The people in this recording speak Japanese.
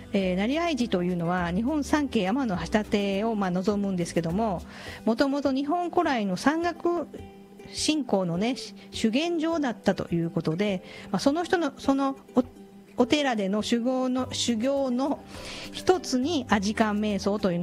成合寺というのは日本三景山の橋立を望むんですけども、もともと日本古来の山岳信仰のね修験場だったということで、そのお寺での修行の一つに阿字観瞑想というの